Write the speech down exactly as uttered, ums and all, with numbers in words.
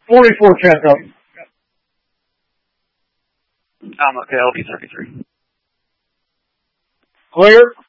forty-four Chanco. I'm okay. I'll be thirty-three. Clear?